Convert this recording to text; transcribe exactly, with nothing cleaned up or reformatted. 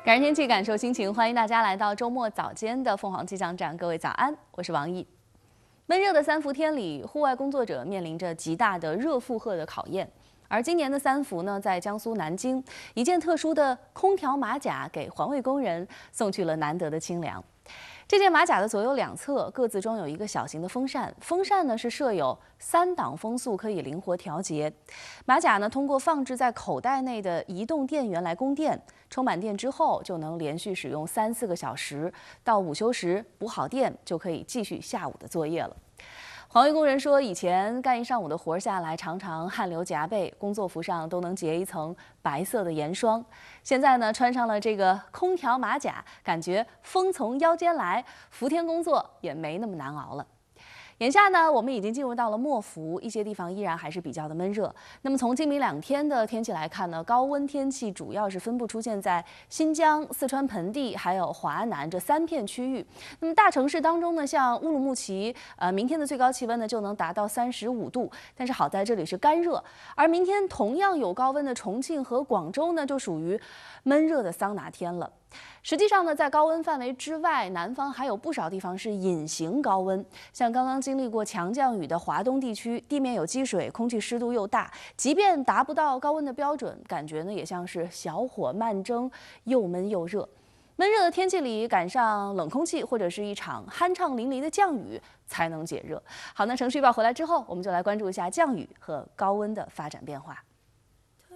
感人天气，感受心情，欢迎大家来到周末早间的凤凰气象站。各位早安，我是王毅。闷热的三伏天里，户外工作者面临着极大的热负荷的考验。而今年的三伏呢，在江苏南京，一件特殊的空调马甲给环卫工人送去了难得的清凉。这件马甲的左右两侧各自装有一个小型的风扇，风扇呢是设有三档风速，可以灵活调节。马甲呢通过放置在口袋内的移动电源来供电，充满电之后就能连续使用三四个小时，到午休时补好电就可以继续下午的作业了。环卫工人说，以前干一上午的活下来，常常汗流浃背，工作服上都能结一层白色的盐霜。现在呢，穿上了这个空调马甲，感觉风从腰间来，伏天工作也没那么难熬了。眼下呢，我们已经进入到了末伏，一些地方依然还是比较的闷热。那么从今明两天的天气来看呢，高温天气主要是分布出现在新疆、四川盆地还有华南这三片区域。那么大城市当中呢，像乌鲁木齐，呃，明天的最高气温呢就能达到三十五度，但是好在这里是干热。而明天同样有高温的重庆和广州呢，就属于闷热的桑拿天了。实际上呢，在高温范围之外，南方还有不少地方是隐形高温。像刚刚经历过强降雨的华东地区，地面有积水，空气湿度又大，即便达不到高温的标准，感觉呢也像是小火慢蒸，又闷又热。闷热的天气里赶上冷空气或者是一场酣畅淋漓的降雨，才能解热。好，那程序报回来之后，我们就来关注一下降雨和高温的发展变化。